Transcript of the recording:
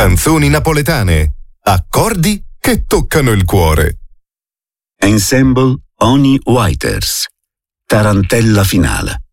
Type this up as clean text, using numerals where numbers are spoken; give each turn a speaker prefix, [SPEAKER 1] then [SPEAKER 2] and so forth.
[SPEAKER 1] Canzoni napoletane, accordi che toccano il cuore.
[SPEAKER 2] Ensemble Oni Whiters, Tarantella finale.